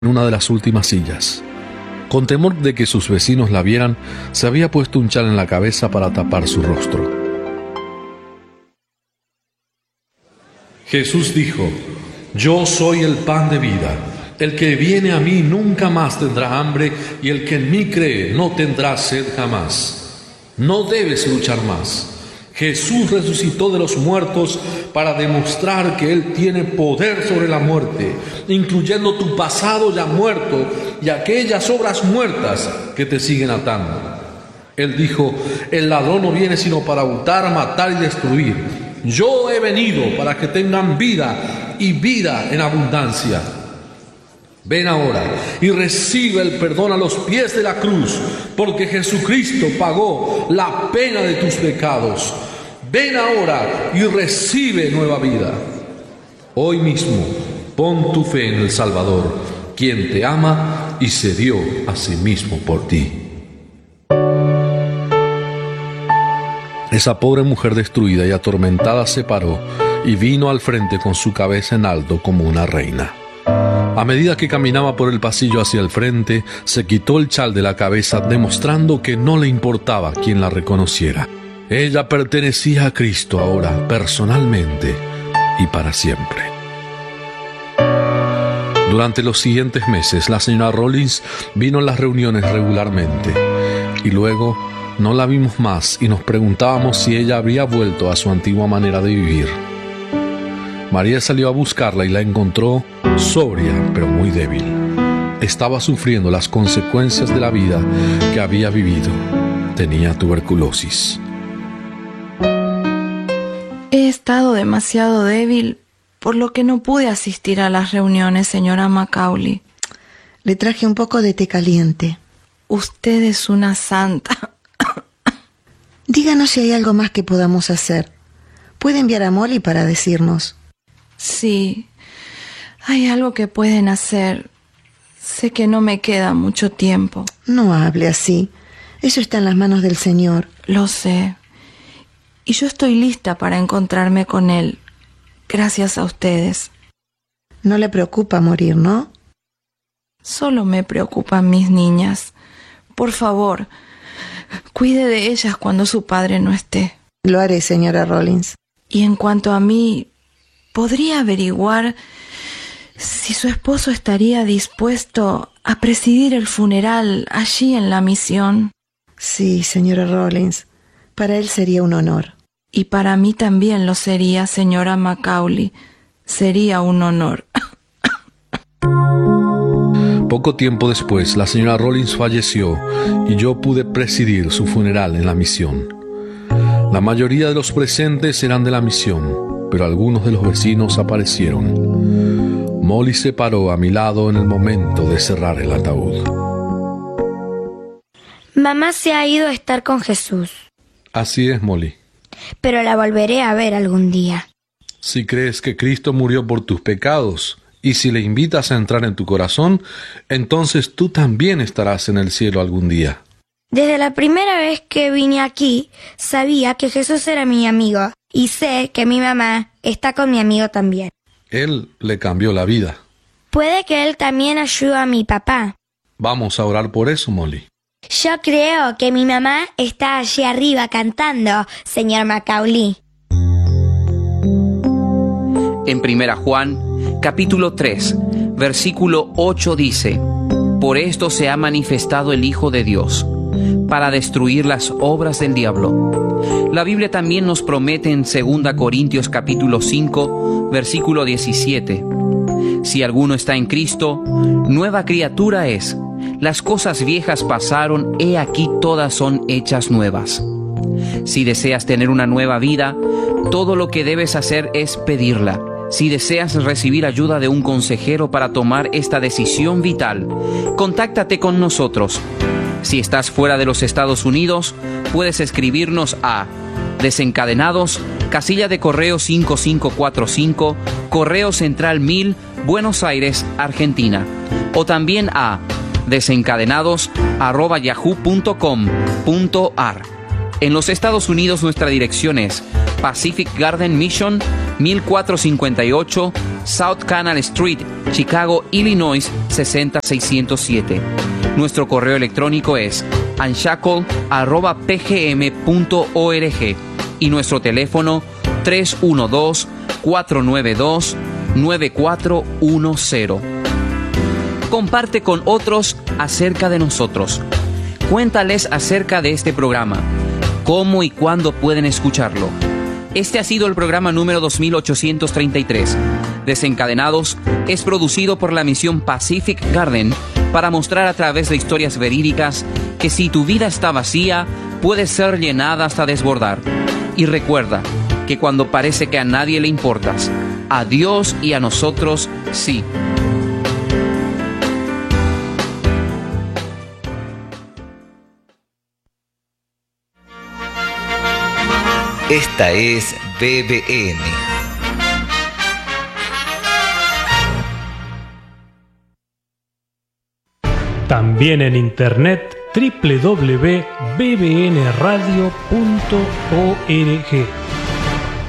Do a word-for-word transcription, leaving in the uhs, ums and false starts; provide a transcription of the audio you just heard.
en una de las últimas sillas. Con temor de que sus vecinos la vieran, se había puesto un chal en la cabeza para tapar su rostro. Jesús dijo: «Yo soy el pan de vida. El que viene a mí nunca más tendrá hambre, y el que en mí cree no tendrá sed jamás». No debes luchar más. Jesús resucitó de los muertos para demostrar que Él tiene poder sobre la muerte, incluyendo tu pasado ya muerto y aquellas obras muertas que te siguen atando. Él dijo: «El ladrón no viene sino para hurtar, matar y destruir. Yo he venido para que tengan vida y vida en abundancia». Ven ahora y recibe el perdón a los pies de la cruz, porque Jesucristo pagó la pena de tus pecados. Ven ahora y recibe nueva vida. Hoy mismo pon tu fe en el Salvador, quien te ama y se dio a sí mismo por ti. Esa pobre mujer destruida y atormentada se paró y vino al frente con su cabeza en alto como una reina. A medida que caminaba por el pasillo hacia el frente, se quitó el chal de la cabeza, demostrando que no le importaba quien la reconociera. Ella pertenecía a Cristo ahora, personalmente y para siempre. Durante los siguientes meses, la señora Rollins vino a las reuniones regularmente, y luego no la vimos más y nos preguntábamos si ella habría vuelto a su antigua manera de vivir. María salió a buscarla y la encontró sobria, pero muy débil. Estaba sufriendo las consecuencias de la vida que había vivido. Tenía tuberculosis. He estado demasiado débil, por lo que no pude asistir a las reuniones, señora Macaulay. Le traje un poco de té caliente. Usted es una santa. Díganos si hay algo más que podamos hacer. Puede enviar a Molly para decirnos. Sí, hay algo que pueden hacer. Sé que no me queda mucho tiempo. No hable así. Eso está en las manos del Señor. Lo sé. Y yo estoy lista para encontrarme con Él, gracias a ustedes. No le preocupa morir, ¿no? Solo me preocupan mis niñas. Por favor, cuide de ellas cuando su padre no esté. Lo haré, señora Rollins. Y en cuanto a mí, ¿podría averiguar si su esposo estaría dispuesto a presidir el funeral allí en la misión? Sí, señora Rollins. Para él sería un honor. Y para mí también lo sería, señora Macaulay. Sería un honor. Poco tiempo después, la señora Rollins falleció y yo pude presidir su funeral en la misión. La mayoría de los presentes eran de la misión, pero algunos de los vecinos aparecieron. Molly se paró a mi lado en el momento de cerrar el ataúd. Mamá se ha ido a estar con Jesús. Así es, Molly. Pero la volveré a ver algún día. Si crees que Cristo murió por tus pecados, y si le invitas a entrar en tu corazón, entonces tú también estarás en el cielo algún día. Desde la primera vez que vine aquí, sabía que Jesús era mi amigo, y sé que mi mamá está con mi amigo también. Él le cambió la vida. Puede que él también ayude a mi papá. Vamos a orar por eso, Molly. Yo creo que mi mamá está allí arriba cantando, señor Macaulay. En Primera Juan, capítulo tres, versículo ocho dice: Por esto se ha manifestado el Hijo de Dios, para destruir las obras del diablo. La Biblia también nos promete en Segunda Corintios capítulo cinco, versículo diecisiete: Si alguno está en Cristo, nueva criatura es. Las cosas viejas pasaron, he aquí todas son hechas nuevas. Si deseas tener una nueva vida, todo lo que debes hacer es pedirla. Si deseas recibir ayuda de un consejero para tomar esta decisión vital, contáctate con nosotros. Si estás fuera de los Estados Unidos, puedes escribirnos a Desencadenados, casilla de correo cinco cinco cuatro cinco, Correo Central mil, Buenos Aires, Argentina. O también a desencadenados arroba yahoo punto com punto ar. En los Estados Unidos nuestra dirección es Pacific Garden Mission, mil cuatrocientos cincuenta y ocho South Canal Street, Chicago, Illinois seis cero seis cero siete. Nuestro correo electrónico es anshackle arroba p g m punto org y nuestro teléfono tres uno dos, cuatro nueve dos, nueve cuatro uno cero. Comparte con otros acerca de nosotros. Cuéntales acerca de este programa, cómo y cuándo pueden escucharlo. Este ha sido el programa número dos mil ochocientos treinta y tres. Desencadenados es producido por la misión Pacific Garden para mostrar a través de historias verídicas que si tu vida está vacía, puede ser llenada hasta desbordar. Y recuerda que cuando parece que a nadie le importas, a Dios y a nosotros sí. Esta es B B N. También en internet doble u doble u doble u punto b b n radio punto org.